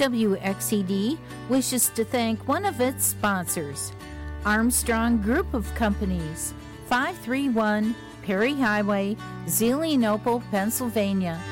WXED wishes to thank one of its sponsors, Armstrong Group of Companies, 531 Perry Highway, Zelienople, Pennsylvania.